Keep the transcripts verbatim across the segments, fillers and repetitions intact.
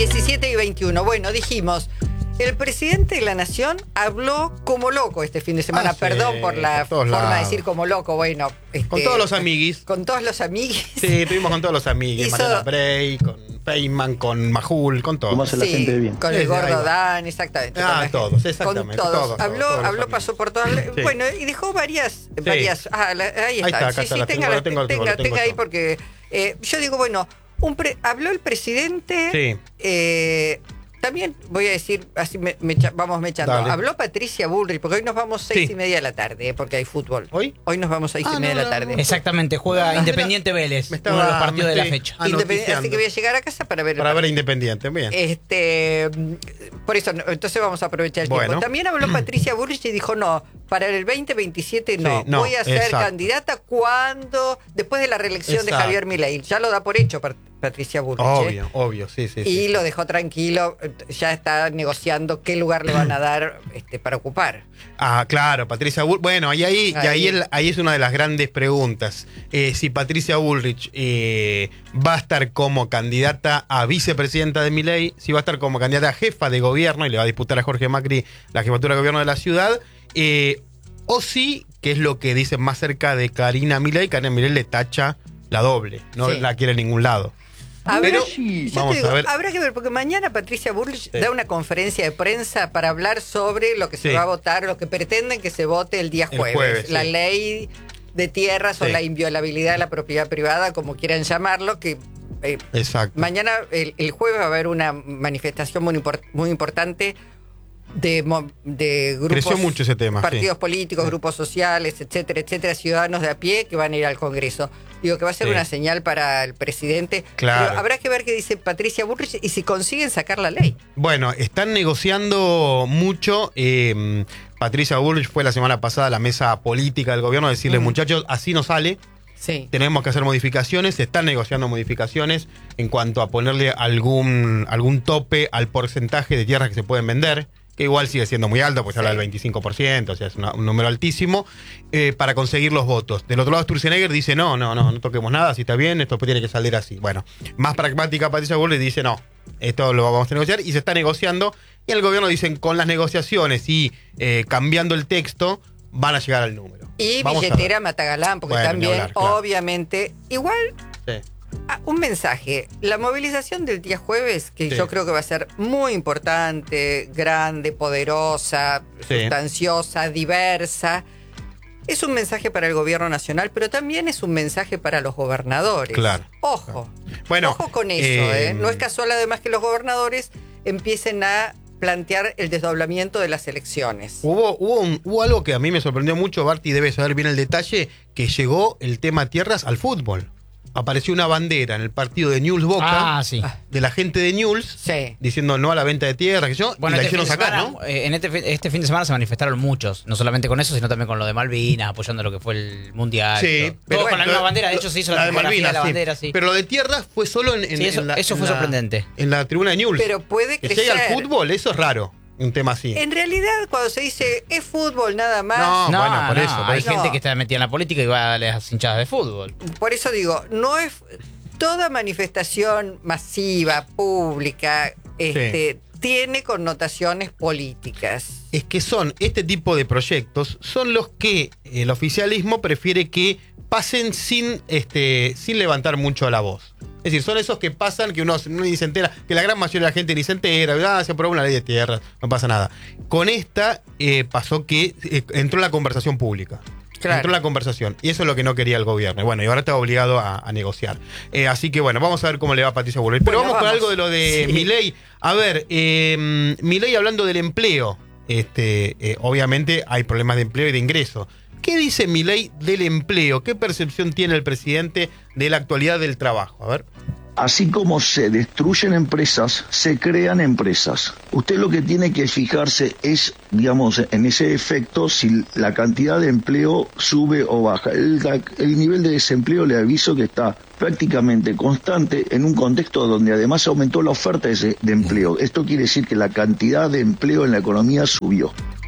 diecisiete y veintiuno. Bueno, dijimos, el presidente de la Nación habló como loco este fin de semana. Ah, sí, Perdón por la por forma lados. de decir como loco. Bueno, este, Con todos los amiguis. Con todos los amiguis. Sí, estuvimos con todos los amiguis. Hizo- Mariana Bray, con Feynman, con Majul, con todos. Como hace la Sí, gente de bien. con Sí, el sí, gordo ahí va. Dan, exactamente. Ah, con la todos, gente. exactamente, Con todos. todos, habló, todos los habló, amigos. pasó por todas. Sí. Bueno, y dejó varias. varias ah, la- ahí está. Ahí está, acá sí, está, sí, la tenga, tengo, la tengo, la tengo, tenga, la tengo tenga ahí yo. porque eh, yo digo, bueno, un pre- habló el presidente. Sí. eh, También voy a decir, así me, me echa- vamos mechando. Dale. Habló Patricia Bullrich, porque hoy nos vamos seis Sí. y media de la tarde, eh, porque hay fútbol. ¿Hoy? Hoy nos vamos seis Ah, y media no, de la no, tarde. no. Exactamente, juega Ah, Independiente Vélez, me uno estaba- de los partidos me de la estoy- fecha. Ah, Independ- noticiando. así que voy a llegar a casa para ver el Para ver a partido. Independiente, bien. Este, por eso, no, entonces vamos a aprovechar el Bueno. tiempo. También habló Patricia Bullrich y dijo, no, para el veinte veintisiete no, Sí, no, voy a ser exacto. candidata cuando, después de la reelección de Exacto. Javier Milei. Ya lo da por hecho Pat- Patricia Bullrich. ¿eh? Obvio, obvio, sí, sí. Y sí. lo dejó tranquilo, ya está negociando qué lugar le van a dar este, para ocupar. Ah, claro, Patricia Bullrich. Bueno, y ahí, y ahí, Ahí. el- ahí es una de las grandes preguntas. Eh, si Patricia Bullrich eh, va a estar como candidata a vicepresidenta de Milei, si va a estar como candidata a jefa de gobierno y le va a disputar a Jorge Macri la jefatura de gobierno de la ciudad, eh, o si, que es lo que dicen más cerca de Karina Milei, Karina Milei le tacha la doble, no Sí. la quiere en ningún lado. Habrá, Pero, yo te vamos digo, a ver. habrá que ver, porque mañana Patricia Bullrich Sí. da una conferencia de prensa para hablar sobre lo que se Sí. va a votar, lo que pretenden que se vote el día El jueves. jueves, la sí. ley de tierras o Sí. la inviolabilidad de la propiedad privada, como quieran llamarlo, que eh, Exacto. mañana, el, el jueves, va a haber una manifestación muy, import- muy importante de, mo- de grupos, Creció mucho ese tema, partidos sí. políticos, Sí. grupos sociales, etcétera, etcétera, ciudadanos de a pie que van a ir al Congreso. Digo que va a ser Sí. una señal para el presidente. Claro. Pero habrá que ver qué dice Patricia Bullrich y si consiguen sacar la ley. Bueno, están negociando mucho. eh, Patricia Bullrich fue la semana pasada a la mesa política del gobierno a decirle, Mm. muchachos, así no sale, Sí. tenemos que hacer modificaciones. Se están negociando modificaciones en cuanto a ponerle algún, algún tope al porcentaje de tierras que se pueden vender, que igual sigue siendo muy alto, pues Sí. habla del veinticinco por ciento, o sea, es una- un número altísimo, eh, para conseguir los votos. Del otro lado, Sturzenegger dice, no, no, no, no toquemos nada, si está bien, esto tiene que salir así. Bueno, más pragmática Patricia Bullrich dice, no, esto lo vamos a negociar, y se está negociando, y el gobierno dicen, con las negociaciones y eh, cambiando el texto, van a llegar al número. Y Vamos a billetera ver. Matagalán, porque Bueno, ni también, hablar, claro. obviamente, igual, Sí. ah, un mensaje. La movilización del día jueves, que Sí. yo creo que va a ser muy importante, grande, poderosa, Sí. sustanciosa, diversa. Es un mensaje para el gobierno nacional, pero también es un mensaje para los gobernadores. Claro. Ojo. Bueno, Ojo con eso, eh, ¿eh? No es casual además que los gobernadores empiecen a plantear el desdoblamiento de las elecciones. Hubo, hubo, un- hubo algo que a mí me sorprendió mucho, Barty debe saber bien el detalle, que llegó el tema tierras al fútbol. Apareció una bandera en el partido de Newell's Boca, Ah, sí. de la gente de Newell's, Sí. diciendo no a la venta de tierras, que yo, Bueno, y la este hicieron fin de sacar, semana, ¿no? eh, en este, fin- este fin de semana se manifestaron muchos, no solamente con eso, sino también con lo de Malvinas, apoyando lo que fue el Mundial. Sí, todo. Todo con la lo- misma bandera, de lo- hecho se hizo la, de fotografía Malvinas, de la sí. bandera, sí. Pero lo de tierras fue solo en, en- Sí, eso- en la, eso en fue la- sorprendente. En la tribuna de Newell's. Pero puede que crecer. llegue al fútbol, eso es raro, un tema así. En realidad, cuando se dice es fútbol nada más, No, No, bueno, por no, eso, por hay eso. gente No. que está metida en la política y va a las hinchadas de fútbol. por eso digo, no es toda manifestación masiva, pública, este, tiene connotaciones políticas. Es que son este tipo de proyectos, son los que el oficialismo prefiere que pasen sin, este, sin levantar mucho la voz. Es decir, son esos que pasan, que uno, uno ni se entera, que la gran mayoría de la gente ni se entera, ah, se aprobó una ley de tierras, no pasa nada. Con esta eh, pasó que eh, entró en la conversación pública. Claro. Entró en la conversación. Y eso es lo que no quería el gobierno. Y bueno, y ahora está obligado a, a negociar. Eh, así que bueno, vamos a ver cómo le va a Patricia Bullrich. Pero Bueno, vamos, con vamos. algo de lo de Sí. Milei. A ver, eh, Milei hablando del empleo. Este, eh, obviamente hay problemas de empleo y de ingreso. ¿Qué dice Milei del empleo? ¿Qué percepción tiene el presidente de la actualidad del trabajo? A ver. Así como se destruyen empresas, se crean empresas. Usted lo que tiene que fijarse es, digamos, en ese efecto, si la cantidad de empleo sube o baja. El, el nivel de desempleo, le aviso que está prácticamente constante en un contexto donde además aumentó la oferta de, de empleo. Esto quiere decir que la cantidad de empleo en la economía subió.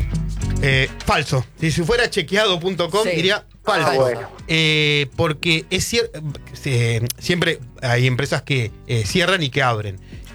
Eh, falso. Si fuera chequeado punto com Sí. diría falso. Ah, bueno. Eh, porque es cier- eh, siempre hay empresas que eh, cierran y que abren.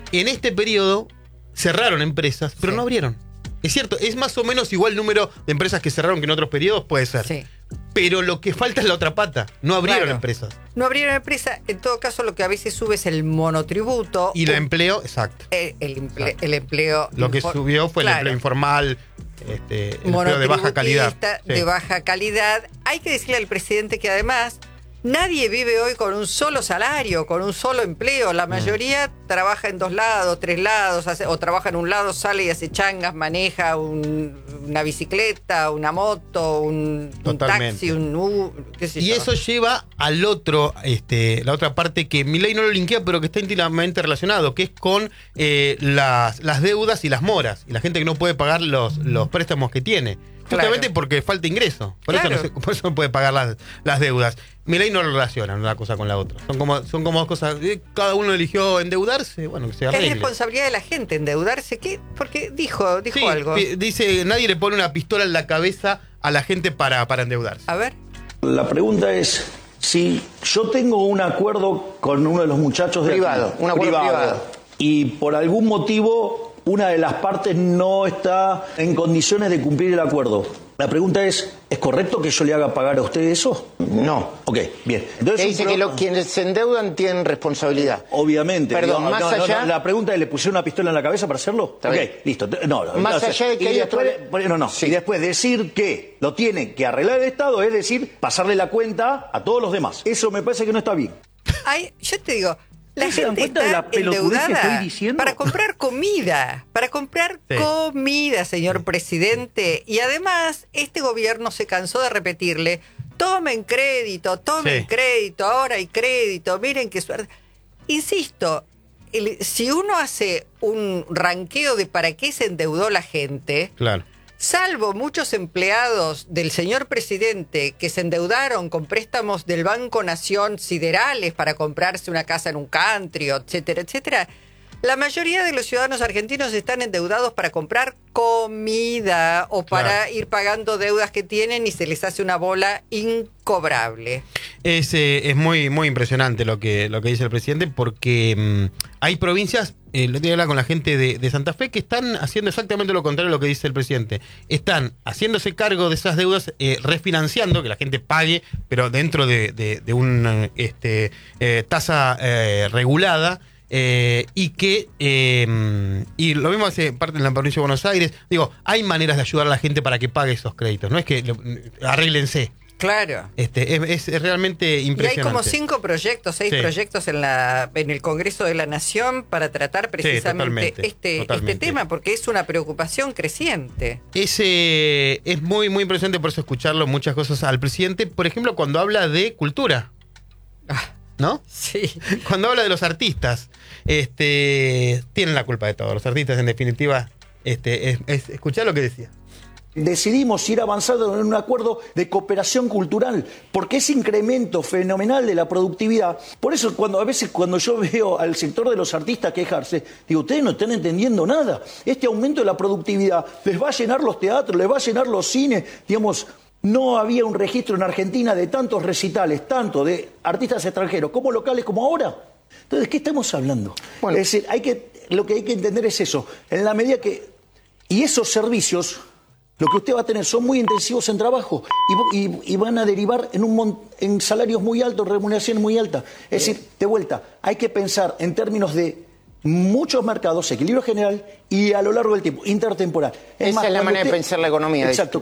en este periodo cerraron empresas, pero Sí. no abrieron. Es cierto, es más o menos igual el número de empresas que cerraron que en otros periodos, puede ser. Sí. Pero lo que falta es la otra pata. No abrieron Claro. empresas. No abrieron empresa. En todo caso, lo que a veces sube es el monotributo. Y el Un- empleo, exacto. el, el emple- el empleo. Lo que infor- subió fue el Claro. empleo informal, este, el empleo de baja calidad. Monotributista, Sí. de baja calidad. Hay que decirle al presidente que además nadie vive hoy con un solo salario, con un solo empleo. La mayoría trabaja en dos lados, tres lados, hace- o trabaja en un lado, sale y hace changas, maneja un- una bicicleta, una moto, un, un Totalmente. taxi, un U, qué sé Y yo. eso lleva al otro, este, la otra parte que Milei no lo linkea, pero que está íntimamente relacionado, que es con eh, las, las deudas y las moras, y la gente que no puede pagar los, los préstamos que tiene. Justamente Claro. porque falta ingreso. Por, Claro. eso no se- por eso no puede pagar las, las deudas. Milei no lo relaciona una cosa con la otra. Son como, son como dos cosas. eh, Cada uno eligió endeudarse, bueno, que se Es arregle. responsabilidad de la gente endeudarse. ¿Qué? Porque dijo, dijo Sí, algo. pi- dice, nadie le pone una pistola en la cabeza a la gente para, para endeudarse. A ver. La pregunta es, si yo tengo un acuerdo con uno de los muchachos de Privado, aquí, un acuerdo privado. y por algún motivo una de las partes no está en condiciones de cumplir el acuerdo. La pregunta es, ¿es correcto que yo le haga pagar a usted eso? No. Ok, bien. Que Entonces, dice un que pro- lo- quienes se endeudan tienen responsabilidad. Obviamente. Perdón, No, más no, no, allá- no, la pregunta es, ¿le pusieron una pistola en la cabeza para hacerlo? Está ok, bien. listo. No, no, Más no, o sea, allá de que y hay después, otro- No, no. Sí. Y después decir que lo tiene que arreglar el Estado, es decir, pasarle la cuenta a todos los demás. Eso me parece que no está bien. Ay, yo te digo, la ¿Ustedes se dan gente cuenta de está la pelotudez que endeudada estoy diciendo? para comprar comida, para comprar Sí. comida, señor presidente. Y además, este gobierno se cansó de repetirle, tomen crédito, tomen Sí. crédito, ahora hay crédito, miren qué suerte. Insisto, el- si uno hace un ranqueo de para qué se endeudó la gente, Claro. salvo muchos empleados del señor presidente que se endeudaron con préstamos del Banco Nación siderales para comprarse una casa en un country, etcétera, etcétera, la mayoría de los ciudadanos argentinos están endeudados para comprar comida o para Claro. ir pagando deudas que tienen y se les hace una bola incobrable. Es, eh, es muy, muy impresionante lo que, lo que dice el presidente, porque mm, hay provincias, eh, lo tengo que hablar con la gente de, de Santa Fe, que están haciendo exactamente lo contrario de lo que dice el presidente. Están haciéndose cargo de esas deudas, eh, refinanciando, que la gente pague, pero dentro de, de, de una este, eh, tasa eh, regulada. Eh, y que eh, y lo mismo hace parte en la provincia de Buenos Aires. Digo, hay maneras de ayudar a la gente para que pague esos créditos. No es que lo- arréglense. Claro. Este, es, es realmente Y hay impresionante. como cinco proyectos, seis Sí. proyectos en la en el Congreso de la Nación para tratar precisamente totalmente, este, totalmente. este tema, porque es una preocupación creciente. Es, eh, es muy, muy impresionante por eso escucharlo muchas cosas al presidente. Por ejemplo, cuando habla de cultura, Ah, ¿no? sí. Cuando habla de los artistas, este, tienen la culpa de todo. Los artistas, en definitiva, este, es, es- escuchá lo que decía. Decidimos ir avanzando en un acuerdo de cooperación cultural, porque ese incremento fenomenal de la productividad, por eso cuando a veces cuando yo veo al sector de los artistas quejarse, digo, ustedes no están entendiendo nada. Este aumento de la productividad les va a llenar los teatros, les va a llenar los cines, digamos. No había un registro en Argentina de tantos recitales, tanto de artistas extranjeros como locales como ahora. Entonces, ¿de qué estamos hablando? Bueno. Es decir, hay que, lo que hay que entender es eso. En la medida que... Y esos servicios, lo que usted va a tener, son muy intensivos en trabajo y, y- y van a derivar en, un mon- en salarios muy altos, remuneraciones muy altas. Es decir, de vuelta, hay que pensar en términos de muchos mercados, equilibrio general y a lo largo del tiempo, intertemporal. Esa es la cuando manera de pensar la economía, dice. Exacto.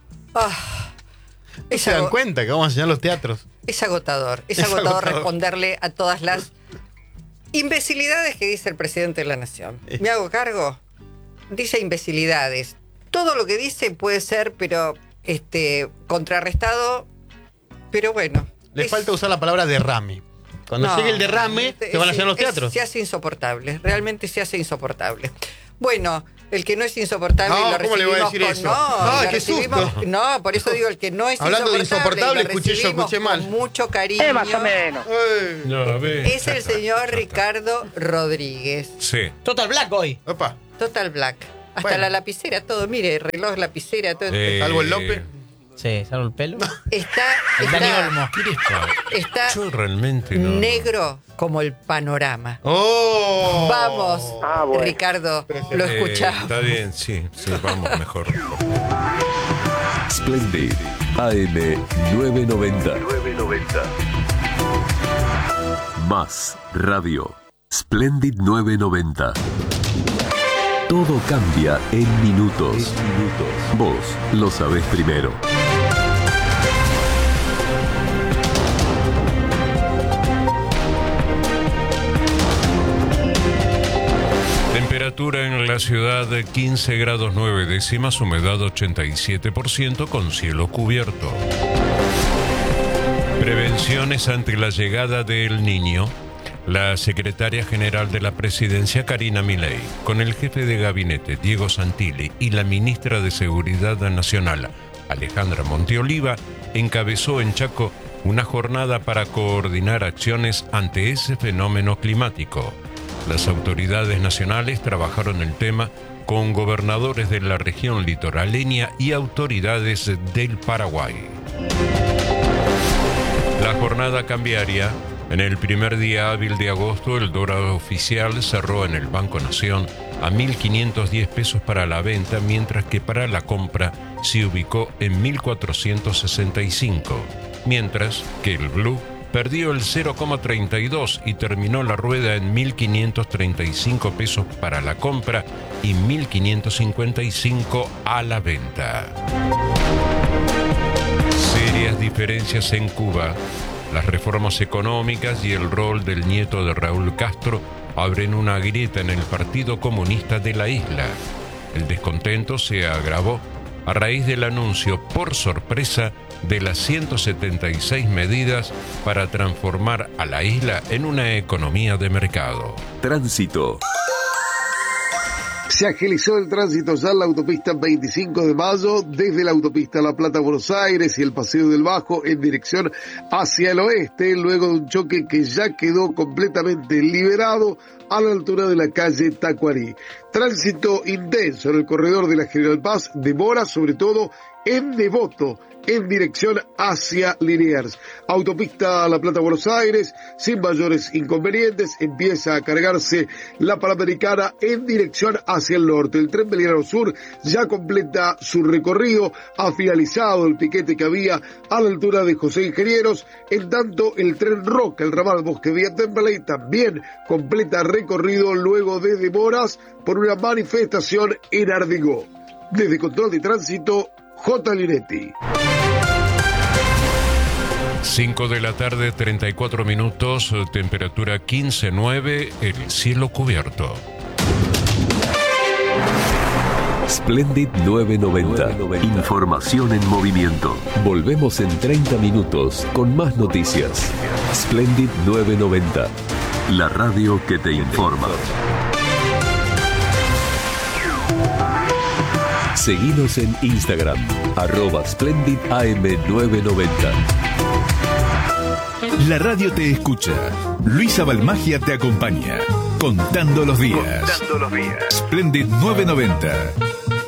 Ah, es, ¿Se dan ago- cuenta que vamos a enseñar los teatros? es agotador. Es, Es agotador, agotador. responderle a todas las imbecilidades que dice el presidente de la Nación. ¿Me hago cargo? Dice imbecilidades. Todo lo que dice puede ser, pero este contrarrestado. Pero bueno. Le es- falta usar la palabra derrame. Cuando No, llegue el derrame, es- se van a es- llenar los es- teatros. Se hace insoportable, realmente se hace insoportable. Bueno, el que no es insoportable No, lo ¿cómo le voy a recibimos decir con- eso? No, Ay, lo qué recibimos- susto. No, por eso digo, el que no es Hablando de insoportable, insoportable, lo escuché yo, recibimos escuché mal. con mucho cariño. Eh, más o menos. ¡Ey! No, ve. Es el señor Ricardo Rodríguez. Sí. Total Black hoy. Opa, Total Black. Hasta Bueno. la lapicera, todo. Mire, reloj, lapicera, todo. Eh, salvo el López. Sí, salvo el pelo. Está, El Dani está, Olmo. ¿Qué les pasa? está Yo realmente no. negro como el panorama. ¡Oh! vamos, Ah, bueno. Ricardo, lo Eh, escuchamos. está bien, sí, sí, vamos mejor. Splendid A M nueve noventa. Más radio. Splendid nueve noventa. Todo cambia en minutos. Vos lo sabés primero. Temperatura en la ciudad de quince grados nueve décimas, humedad ochenta y siete por ciento con cielo cubierto. Prevenciones ante la llegada del Niño. La secretaria general de la Presidencia, Karina Milei, con el jefe de gabinete, Diego Santilli, y la ministra de Seguridad Nacional, Alejandra Monteoliva, encabezó en Chaco una jornada para coordinar acciones ante ese fenómeno climático. Las autoridades nacionales trabajaron el tema con gobernadores de la región litoraleña y autoridades del Paraguay. La jornada cambiaria. En el primer día hábil de agosto, el dólar oficial cerró en el Banco Nación a mil quinientos diez pesos para la venta, mientras que para la compra se ubicó en mil cuatrocientos sesenta y cinco, mientras que el blue perdió el cero coma treinta y dos y terminó la rueda en mil quinientos treinta y cinco pesos para la compra y mil quinientos cincuenta y cinco a la venta. Serias diferencias en Cuba. Las reformas económicas y el rol del nieto de Raúl Castro abren una grieta en el Partido Comunista de la isla. El descontento se agravó a raíz del anuncio, por sorpresa, de las ciento setenta y seis medidas para transformar a la isla en una economía de mercado. Tránsito. Se agilizó el tránsito ya en la autopista veinticinco de mayo, desde la autopista La Plata-Buenos Aires y el Paseo del Bajo en dirección hacia el oeste, luego de un choque que ya quedó completamente liberado a la altura de la calle Tacuarí. Tránsito intenso en el corredor de la General Paz, demora sobre todo en Devoto, en dirección hacia Liniers. Autopista La Plata-Buenos Aires, sin mayores inconvenientes, empieza a cargarse la Panamericana en dirección hacia el norte. El tren Belgrano Sur ya completa su recorrido, ha finalizado el piquete que había a la altura de José Ingenieros, en tanto el tren Roca, el ramal Bosque Vía Temperley, también completa recorrido luego de demoras por una manifestación en Ardigó. Desde Control de Tránsito, J. Linetti. cinco de la tarde, treinta y cuatro minutos, temperatura quince nueve, el cielo cubierto. Splendid nueve noventa. Información en movimiento. Volvemos en treinta minutos con más noticias. Splendid nueve noventa. La radio que te informa. Seguinos en Instagram, arroba Splendid A M nueve noventa. La radio te escucha. Luisa Balmagia te acompaña. Contando los días. Contando los días. Splendid nueve noventa.